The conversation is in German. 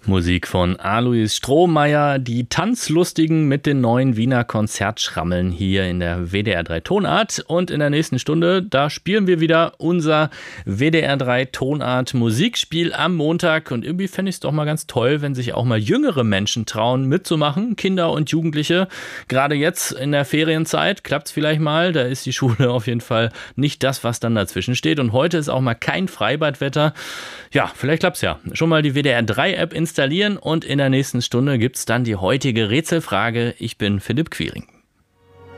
Musik von Alois Strohmeier, die Tanzlustigen mit den neuen Wiener Konzertschrammeln hier in der WDR 3 Tonart. Und in der nächsten Stunde, da spielen wir wieder unser WDR 3 Tonart Musikspiel am Montag. Und irgendwie fände ich es doch mal ganz toll, wenn sich auch mal jüngere Menschen trauen mitzumachen, Kinder und Jugendliche. Gerade jetzt in der Ferienzeit klappt es vielleicht mal, da ist die Schule auf jeden Fall nicht das, was dann dazwischen steht. Und heute ist auch mal kein Freibadwetter. Ja, vielleicht klappt es ja. Schon mal die WDR 3 App installieren und in der nächsten Stunde gibt es dann die heutige Rätselfrage. Ich bin Philipp Quiring.